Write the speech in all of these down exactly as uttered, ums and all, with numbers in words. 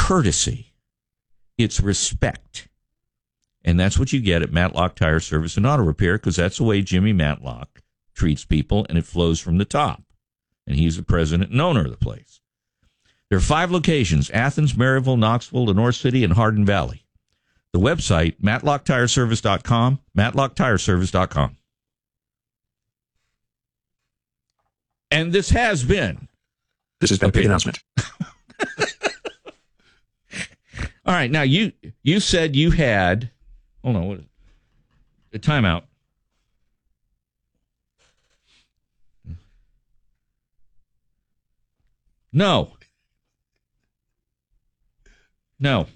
courtesy. It's respect. And that's what you get at Matlock Tire Service and Auto Repair, because that's the way Jimmy Matlock treats people, and it flows from the top. And he's the president and owner of the place. There are five locations: Athens, Maryville, Knoxville, Lenore City, and Hardin Valley. The website, matlock tire service dot com, matlock tire service dot com. And this has been... This has been a big announcement. All right, now you you said you had... Hold on, what is it? A timeout. No. No.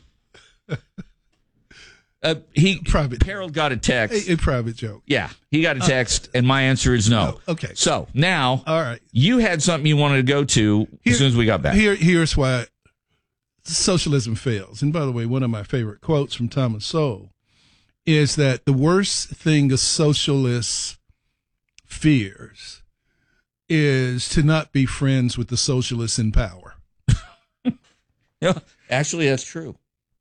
Uh, he private. Harold got a text. A, a private joke. Yeah, he got a text, uh, and my answer is no. Oh, okay. So now, all right, you had something you wanted to go to here, as soon as we got back. Here, here's why socialism fails. And by the way, one of my favorite quotes from Thomas Sowell is that the worst thing a socialist fears is to not be friends with the socialists in power. Yeah, actually, that's true.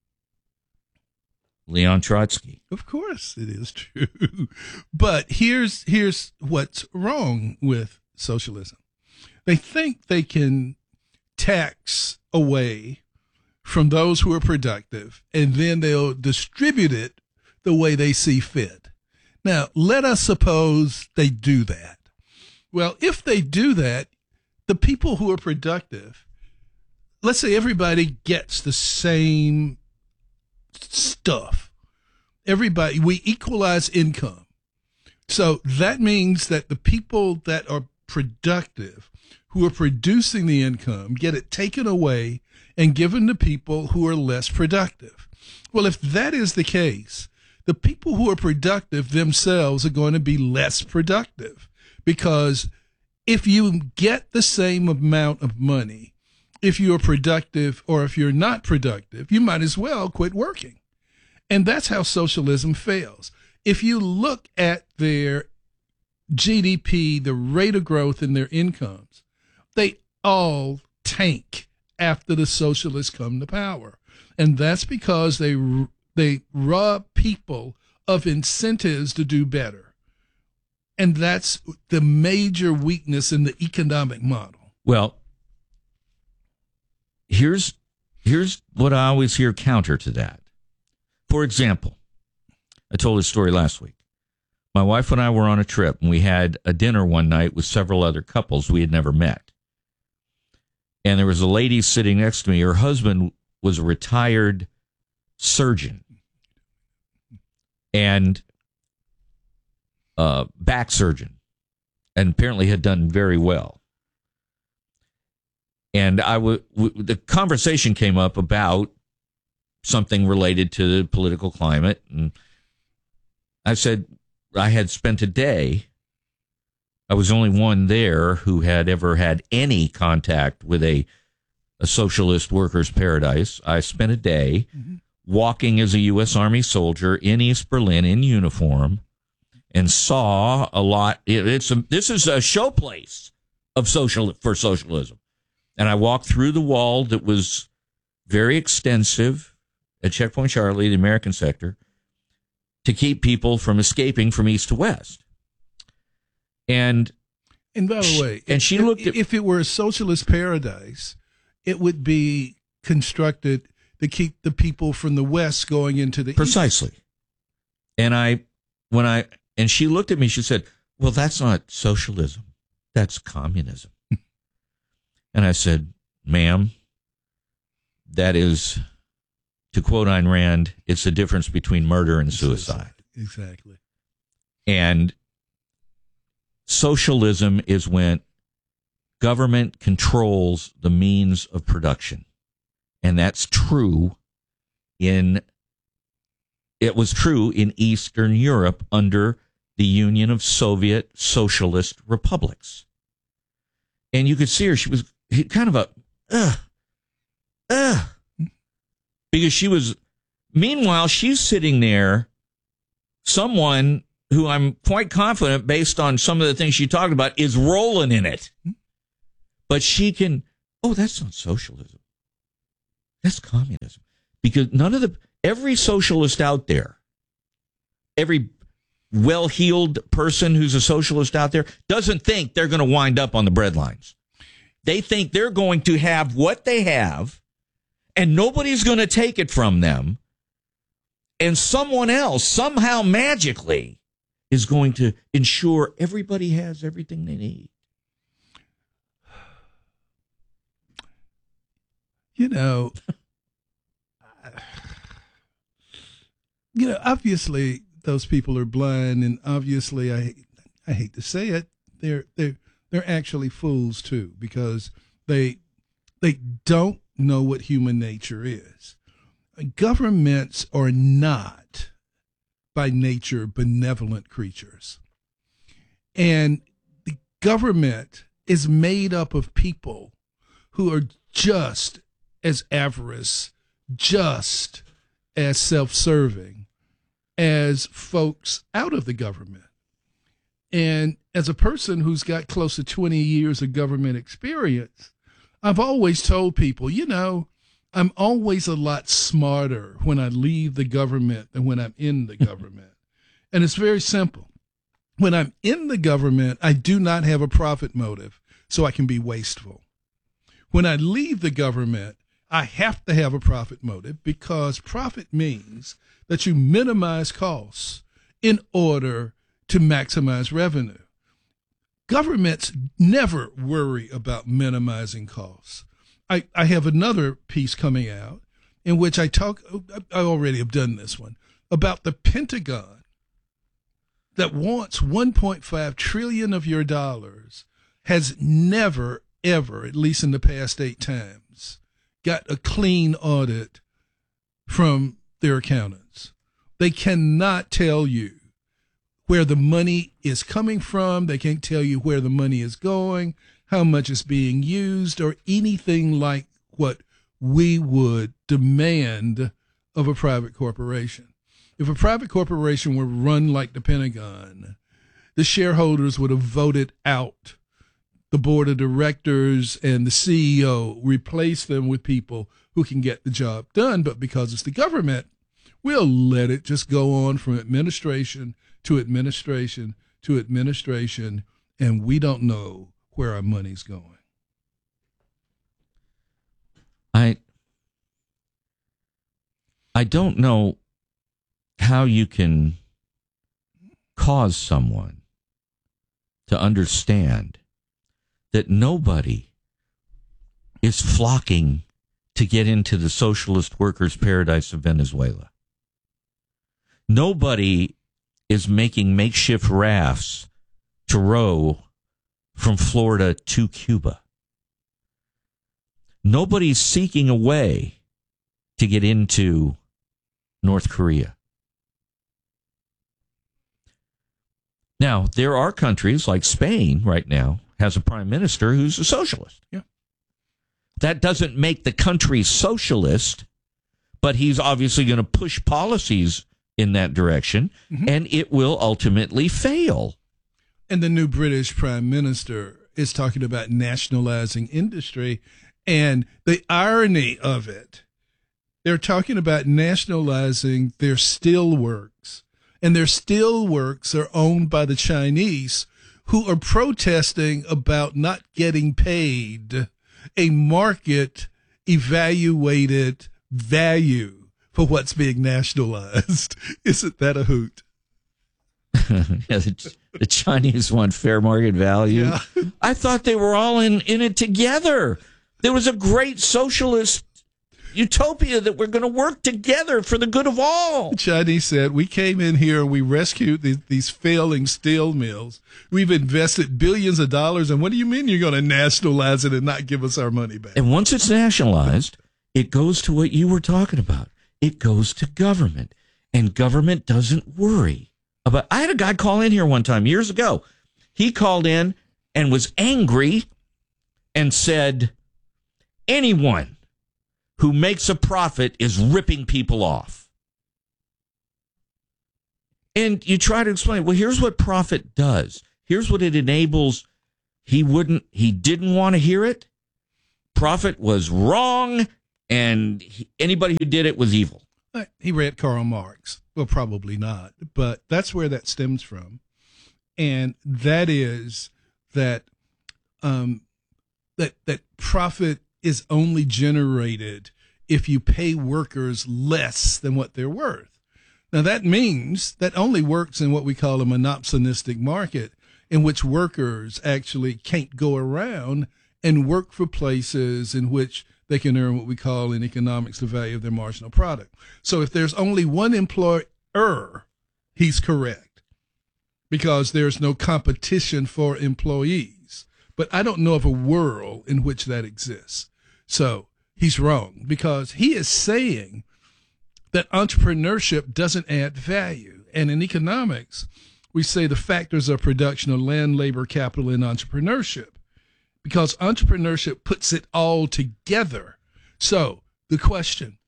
Leon Trotsky. Of course it is true. But here's here's what's wrong with socialism. They think they can tax away from those who are productive, and then they'll distribute it the way they see fit. Now, let us suppose they do that. Well, if they do that, the people who are productive, let's say everybody gets the same stuff. Everybody, we equalize income. So that means that the people that are productive, who are producing the income, get it taken away and given to people who are less productive. Well, if that is the case, the people who are productive themselves are going to be less productive, because if you get the same amount of money, if you're productive or if you're not productive, you might as well quit working. And that's how socialism fails. If you look at their G D P, the rate of growth in their incomes, they all tank after the socialists come to power. And that's because they they rob people of incentives to do better. And that's the major weakness in the economic model. Well, here's here's what I always hear counter to that. For example, I told a story last week. My wife and I were on a trip, and we had a dinner one night with several other couples we had never met. And there was a lady sitting next to me. Her husband was a retired surgeon and uh, back surgeon, and apparently had done very well. And I w- w- the conversation came up about something related to the political climate. And I said I had spent a day. I was the only one there who had ever had any contact with a, a socialist workers' paradise. I spent a day mm-hmm. walking as a U S Army soldier in East Berlin in uniform and saw a lot. It, it's a, this is a showplace of social for socialism. And I walked through the wall that was very extensive at Checkpoint Charlie, the American sector, to keep people from escaping from east to west. And and by the way, and she if, looked at, if it were a socialist paradise, it would be constructed to keep the people from the west going into the precisely. east. And I, when I, and she looked at me, she said, "Well, that's not socialism. That's communism." And I said, "Ma'am, that is, to quote Ayn Rand, it's the difference between murder and suicide." Exactly. And socialism is when government controls the means of production. And that's true in, it was true in Eastern Europe under the Union of Soviet Socialist Republics. And you could see her, she was kind of a, ugh, ugh. Because she was, meanwhile, she's sitting there, someone who I'm quite confident, based on some of the things she talked about, is rolling in it. But she can, oh, that's not socialism. That's communism. Because none of the, every socialist out there, every well-heeled person who's a socialist out there doesn't think they're going to wind up on the breadlines. They think they're going to have what they have, and nobody's going to take it from them. And someone else, somehow magically, is going to ensure everybody has everything they need. You know, you know, obviously those people are blind, and obviously, I, I hate to say it, they're they're they're actually fools too, because they they don't know what human nature is. Governments are not, by nature, benevolent creatures. And the government is made up of people who are just as avarice, just as self-serving as folks out of the government. And as a person who's got close to twenty years of government experience, I've always told people, you know, I'm always a lot smarter when I leave the government than when I'm in the government. And it's very simple. When I'm in the government, I do not have a profit motive, so I can be wasteful. When I leave the government, I have to have a profit motive, because profit means that you minimize costs in order to maximize revenue. Governments never worry about minimizing costs. I, I have another piece coming out in which I talk, I already have done this one, about the Pentagon that wants one point five trillion of your dollars, has never, ever, at least in the past eight times, got a clean audit from their accountants. They cannot tell you where the money is coming from. They can't tell you where the money is going, how much is being used, or anything like what we would demand of a private corporation. If a private corporation were run like the Pentagon, the shareholders would have voted out the board of directors and the C E O, replace them with people who can get the job done. But because it's the government, we'll let it just go on from administration to administration to administration, and we don't know where our money's going. I I don't know how you can cause someone to understand that nobody is flocking to get into the socialist workers' paradise of Venezuela. Nobody is making makeshift rafts to row from Florida to Cuba. Nobody's seeking a way to get into North Korea. Now, there are countries like Spain right now has a prime minister who's a socialist. Yeah. That doesn't make the country socialist, but he's obviously going to push policies in that direction, mm-hmm. and it will ultimately fail. And the new British prime minister is talking about nationalizing industry, and the irony of it, they're talking about nationalizing their steelworks, and their steelworks are owned by the Chinese, who are protesting about not getting paid a market evaluated value for what's being nationalized. Isn't that a hoot? Yeah, the, the Chinese want fair market value. Yeah. I thought they were all in, in it together. There was a great socialist utopia that we're going to work together for the good of all. The Chinese said, we came in here and we rescued these, these failing steel mills. We've invested billions of dollars, and what do you mean you're going to nationalize it and not give us our money back? And once it's nationalized, it goes to what you were talking about. It goes to government, and government doesn't worry about. I had a guy call in here one time years ago. He called in and was angry and said, anyone who makes a profit is ripping people off. And you try to explain, well, here's what profit does. Here's what it enables. He wouldn't, he didn't want to hear it. Profit was wrong. and he, anybody who did it was evil. He read Karl Marx. Well, probably not, but that's where that stems from. And that is that um, that that profit is only generated if you pay workers less than what they're worth. Now, that means that only works in what we call a monopsonistic market, in which workers actually can't go around and work for places in which they can earn what we call in economics the value of their marginal product. So if there's only one employer, he's correct, because there's no competition for employees. But I don't know of a world in which that exists. So he's wrong, because he is saying that entrepreneurship doesn't add value. And in economics, we say the factors of production are land, labor, capital, and entrepreneurship, because entrepreneurship puts it all together. So the question,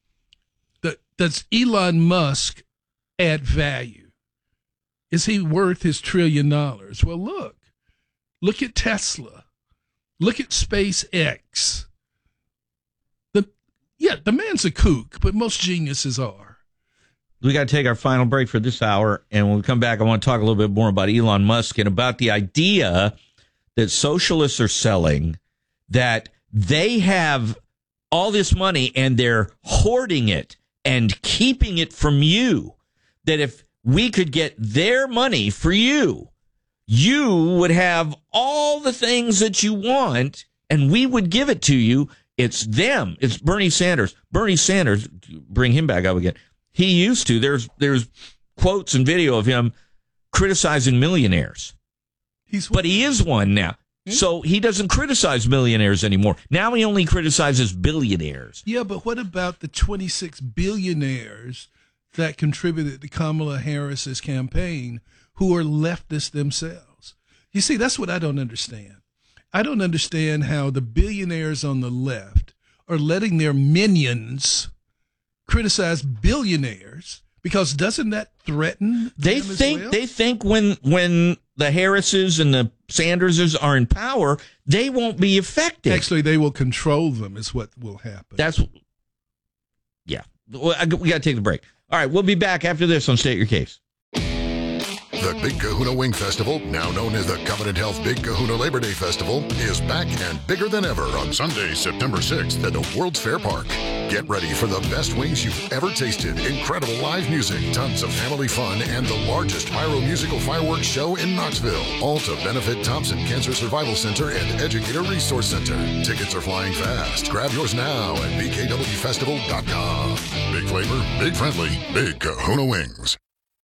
does Elon Musk add value? Is he worth his trillion dollars? Well, look, look at Tesla. Look at SpaceX. The, yeah, the man's a kook, but most geniuses are. We got to take our final break for this hour, and when we come back, I want to talk a little bit more about Elon Musk and about the idea that socialists are selling, that they have all this money and they're hoarding it and keeping it from you, that if we could get their money for you, you would have all the things that you want and we would give it to you. It's them. It's Bernie Sanders. Bernie Sanders, bring him back up again. He used to. There's there's quotes and video of him criticizing millionaires. He's but he is one now. Hmm? So he doesn't criticize millionaires anymore. Now he only criticizes billionaires. Yeah, but what about the twenty-six billionaires that contributed to Kamala Harris's campaign who are leftists themselves? You see, that's what I don't understand. I don't understand how the billionaires on the left are letting their minions criticize billionaires, because doesn't that threaten they them as think well? They think when when the Harrises and the Sanderses are in power, they won't be effective. Actually, they will control them is what will happen. That's yeah. We got to take the break. All right, we'll be back after this on State Your Case. The Big Kahuna Wing Festival, now known as the Covenant Health Big Kahuna Labor Day Festival, is back and bigger than ever on Sunday, September sixth at the World's Fair Park. Get ready for the best wings you've ever tasted, incredible live music, tons of family fun, and the largest pyro musical fireworks show in Knoxville. All to benefit Thompson Cancer Survival Center and Educator Resource Center. Tickets are flying fast. Grab yours now at b k w festival dot com. Big flavor, big friendly, Big Kahuna Wings.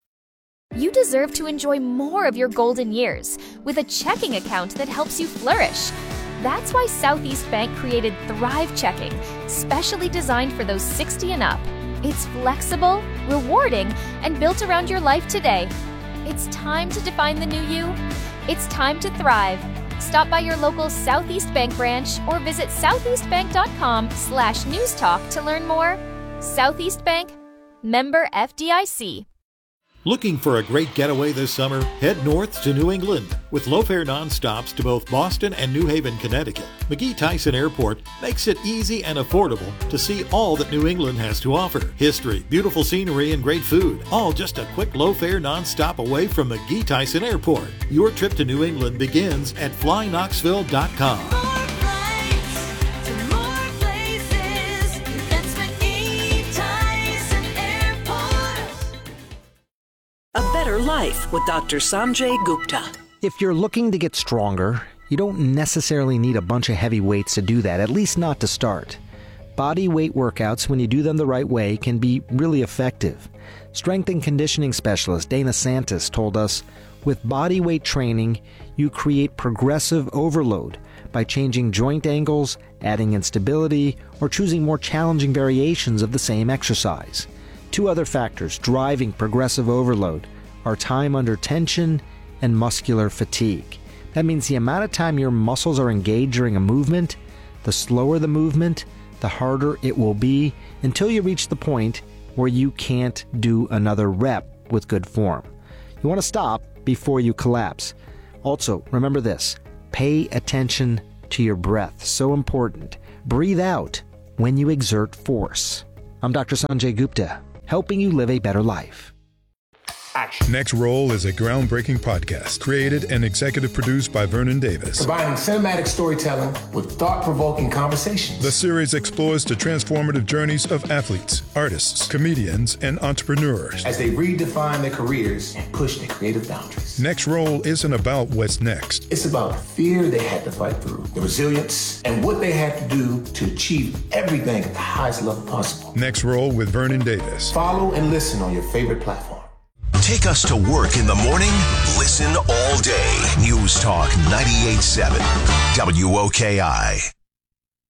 You deserve to enjoy more of your golden years with a checking account that helps you flourish. That's why Southeast Bank created Thrive Checking, specially designed for those sixty and up. It's flexible, rewarding, and built around your life today. It's time to define the new you. It's time to thrive. Stop by your local Southeast Bank branch or visit southeastbank.com slash newstalk to learn more. Southeast Bank, member F D I C. Looking for a great getaway this summer? Head north to New England. With low-fare nonstops to both Boston and New Haven, Connecticut, McGee-Tyson Airport makes it easy and affordable to see all that New England has to offer. History, beautiful scenery, and great food, all just a quick low-fare nonstop away from McGee-Tyson Airport. Your trip to New England begins at fly knoxville dot com. A better life with Doctor Sanjay Gupta. If you're looking to get stronger, you don't necessarily need a bunch of heavy weights to do that, at least not to start. Body weight workouts, when you do them the right way, can be really effective. Strength and conditioning specialist Dana Santis told us, with body weight training, you create progressive overload by changing joint angles, adding instability, or choosing more challenging variations of the same exercise. Two other factors driving progressive overload are time under tension and muscular fatigue. That means the amount of time your muscles are engaged during a movement, the slower the movement, the harder it will be until you reach the point where you can't do another rep with good form. You want to stop before you collapse. Also, remember this, pay attention to your breath. So important. Breathe out when you exert force. I'm Doctor Sanjay Gupta, helping you live a better life. Action. Next Roll is a groundbreaking podcast created and executive produced by Vernon Davis. Combining cinematic storytelling with thought-provoking conversations. The series explores the transformative journeys of athletes, artists, comedians, and entrepreneurs as they redefine their careers and push their creative boundaries. Next Roll isn't about what's next. It's about the fear they had to fight through, the resilience, and what they had to do to achieve everything at the highest level possible. Next Roll with Vernon Davis. Follow and listen on your favorite platform. Take us to work in the morning. Listen all day. News Talk ninety-eight point seven W O K I.